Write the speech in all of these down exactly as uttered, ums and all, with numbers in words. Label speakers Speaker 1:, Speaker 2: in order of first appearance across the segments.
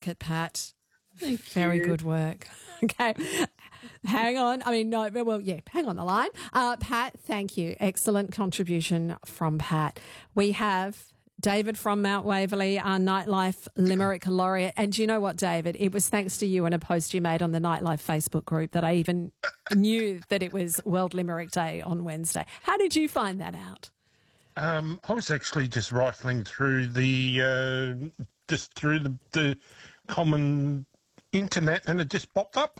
Speaker 1: like it, Pat.
Speaker 2: Thank
Speaker 1: Very
Speaker 2: you.
Speaker 1: good work. Okay. Hang on. I mean, no, well, yeah, hang on the line. Uh, Pat, thank you. Excellent contribution from Pat. We have David from Mount Waverley, our Nightlife Limerick laureate. And do you know what, David? It was thanks to you and a post you made on the Nightlife Facebook group that I even knew that it was World Limerick Day on Wednesday. How did you find that out?
Speaker 3: Um, I was actually just rifling through the uh, just through the, the common internet, and it just popped up.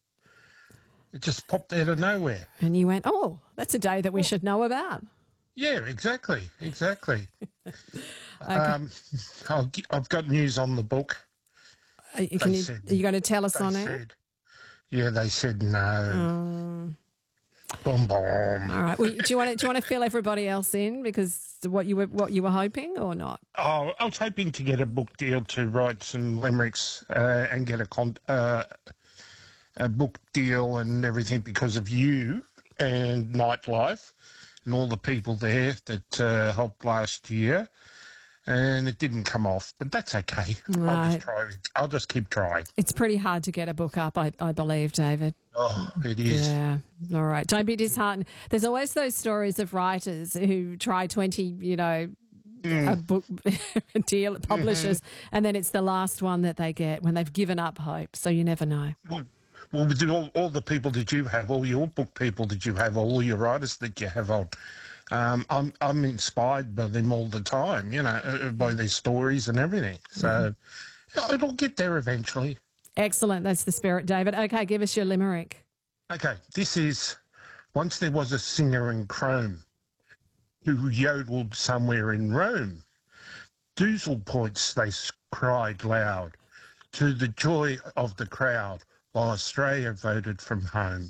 Speaker 3: It just popped out of nowhere.
Speaker 1: And you went, oh, that's a day that we should know about.
Speaker 3: Yeah, exactly, exactly.
Speaker 1: Okay.
Speaker 3: um, I'll, g- I've got news on the book.
Speaker 1: Are you, can
Speaker 3: They
Speaker 1: you,
Speaker 3: said-
Speaker 1: are you going to tell us
Speaker 3: They
Speaker 1: on it?
Speaker 3: said, yeah, they said no.
Speaker 1: Um,
Speaker 3: Boom, boom.
Speaker 1: all right. Well, do you want to do you want to fill everybody else in because what you were what you were hoping or not?
Speaker 3: Oh, I was hoping to get a book deal to write some limericks uh, and get a con- uh, a book deal and everything because of you and Nightlife and all the people there that uh, helped last year. And it didn't come off, but that's okay. I'll
Speaker 1: Right.
Speaker 3: just try. I'll just keep trying.
Speaker 1: It's pretty hard to get a book up, I, I believe, David.
Speaker 3: Oh, it is.
Speaker 1: Yeah. All right. Don't be disheartened. There's always those stories of writers who try twenty, you know, a book deal publishers, and then it's the last one that they get when they've given up hope. So you never know.
Speaker 3: Well, well with all, all the people that you have, all your book people that you have, all your writers that you have on, um, I'm I'm inspired by them all the time, you know, uh, by their stories and everything. So
Speaker 1: Mm-hmm.
Speaker 3: it'll get there eventually.
Speaker 1: Excellent. That's the spirit, David. Okay, give us your limerick.
Speaker 3: Okay, this is, once there was a singer in Chrome who yodeled somewhere in Rome. Doozle points they s- cried loud to the joy of the crowd while Australia voted from home.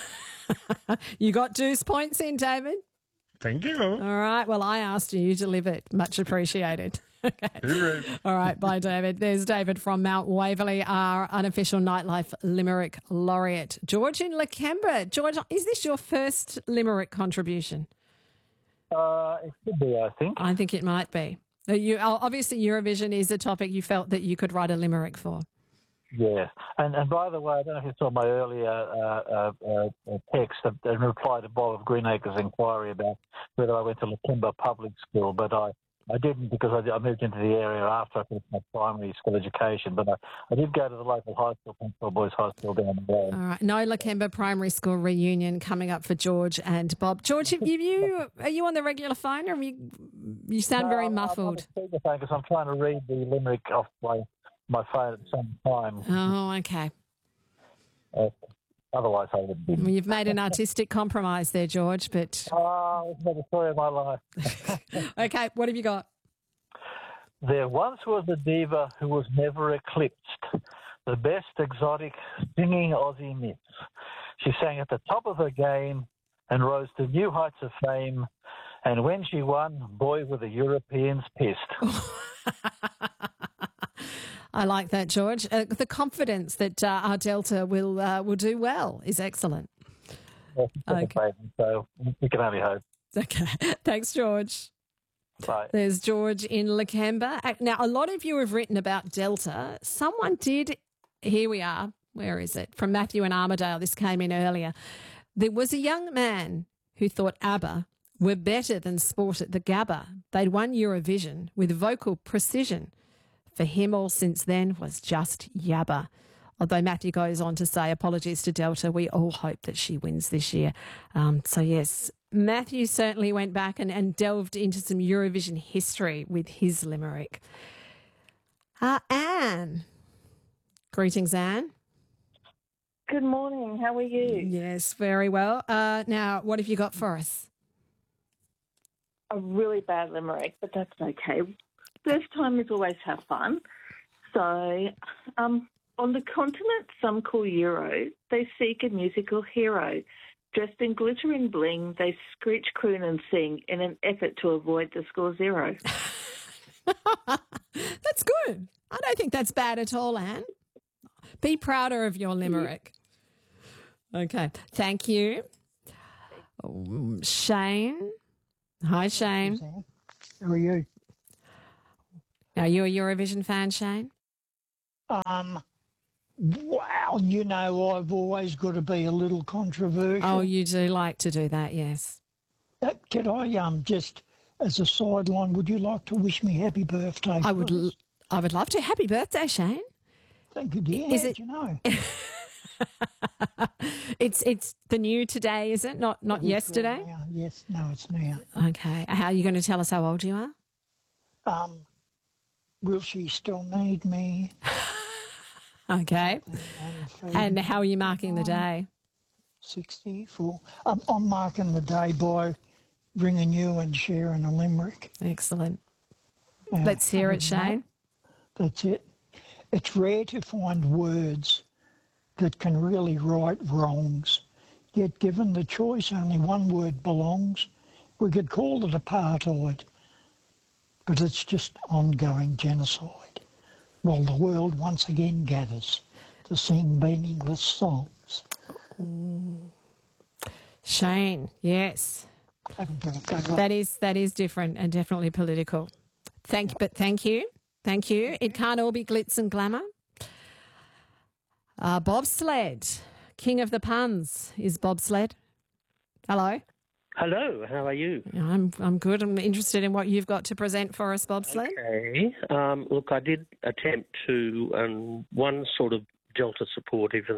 Speaker 1: You got deuce points in, David?
Speaker 3: Thank you.
Speaker 1: All right. Well, I asked you. You delivered. Much appreciated. Okay.
Speaker 3: Hooroo.
Speaker 1: All right. Bye, David. There's David from Mount Waverley, our unofficial Nightlife Limerick laureate. George in Lakemba. George, is this your first Limerick contribution?
Speaker 4: Uh, it could be, I think.
Speaker 1: I think it might be. Uh, You, obviously, Eurovision is a topic you felt that you could write a Limerick for.
Speaker 4: Yeah. And and by the way, I don't know if you saw my earlier uh, uh, uh, text in reply to Bob of Greenacre's inquiry about whether I went to Lakemba Public School, but I, I didn't because I, I moved into the area after I finished my primary school education. But I, I did go to the local high school, Penfield Boys High School down the road.
Speaker 1: All right. No Lakemba Primary School reunion coming up for George and Bob. George, have you, are you on the regular phone or have you, you sound very
Speaker 4: No, I'm-
Speaker 1: muffled?
Speaker 4: I'm on the speakerphone because I'm trying to read the limerick off my, my phone at the same time.
Speaker 1: Oh, okay.
Speaker 4: Uh, otherwise, I would be.
Speaker 1: Well, you've made an artistic compromise there, George, but
Speaker 4: Oh, it's the story of my life.
Speaker 1: okay, what have you got?
Speaker 4: There once was a diva who was never eclipsed, the best exotic singing Aussie miss. She sang at the top of her game and rose to new heights of fame. And when she won, boy, were the Europeans pissed.
Speaker 1: I like that, George. Uh, the confidence that uh, our Delta will uh, will do well is excellent. Okay.
Speaker 4: So we can only hope.
Speaker 1: Okay, thanks, George.
Speaker 4: Bye.
Speaker 1: There's George in Lakemba. Uh, Now, a lot of you have written about Delta. Someone did. Here we are. Where is it? From Matthew and Armadale. This came in earlier. There was a young man who thought ABBA were better than sport at the Gabba. They'd won Eurovision with vocal precision. For him, all since then was just yabba. Although Matthew goes on to say, apologies to Delta, we all hope that she wins this year. Um, so, yes, Matthew certainly went back and, and delved into some Eurovision history with his limerick. Uh, Anne. Greetings, Anne.
Speaker 5: Good morning. How are you?
Speaker 1: Yes, very well. Uh, now, what have you got for us?
Speaker 5: A really bad limerick, but that's okay. First time is always have fun. So, um, on the continent some call Euro, they seek a musical hero. Dressed in glittering bling, they screech, croon and sing in an effort to avoid the score zero.
Speaker 1: That's good. I don't think that's bad at all, Anne. Be prouder of your limerick. Okay. Thank you. Um, Shane. Hi, Shane.
Speaker 6: How are you?
Speaker 1: Are you a Eurovision fan, Shane?
Speaker 2: Um, wow, you know, I've always got to be a little controversial.
Speaker 1: Oh, you do like to do that, yes.
Speaker 2: Uh, could I um just, as a sideline, would you like to wish me happy birthday?
Speaker 1: I would,
Speaker 2: please?
Speaker 1: l- I would love to. Happy birthday, Shane.
Speaker 2: Thank you, dear.
Speaker 1: Is
Speaker 2: How'd
Speaker 1: it-
Speaker 2: you know?
Speaker 1: It's it's the new today, is it? Not not yesterday.
Speaker 2: Now. Yes, no, it's now.
Speaker 1: Okay. How are you going to tell us how old you are?
Speaker 2: Um, will she still need me?
Speaker 1: Okay.
Speaker 2: And,
Speaker 1: And how are you marking the day?
Speaker 2: sixty-four. Um, I'm marking the day by ringing you and sharing a limerick.
Speaker 1: Excellent.
Speaker 2: Uh,
Speaker 1: Let's hear it,
Speaker 2: other than that,
Speaker 1: Shane.
Speaker 2: That's it. It's rare to find words that can really right wrongs. Yet given the choice, only one word belongs. We could call it apartheid, but it's just ongoing genocide, while the world once again gathers to sing meaningless songs.
Speaker 1: Shane, yes.
Speaker 2: Happy birthday.
Speaker 1: That is that is different and definitely political. Thank but thank you. Thank you. It can't all be glitz and glamour. Uh, bobsled, king of the puns, is bobsled. Hello.
Speaker 6: Hello, how are you?
Speaker 1: I'm I'm good. I'm interested in what you've got to present for us, bobsled.
Speaker 6: Okay. Um, look, I did attempt to, um, one sort of Delta supportive and